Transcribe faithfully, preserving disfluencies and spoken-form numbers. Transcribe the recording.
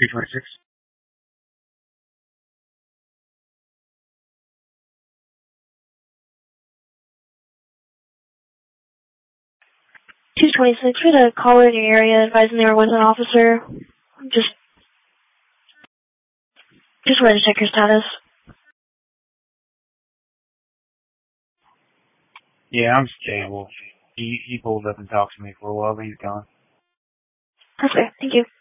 two twenty-six. two twenty-six, we had a caller in your area advising there was an officer. Just, just wanted to check your status. Yeah, I'm stable. He, he pulled up and talked to me for a while, but he's gone. That's fair. Thank you.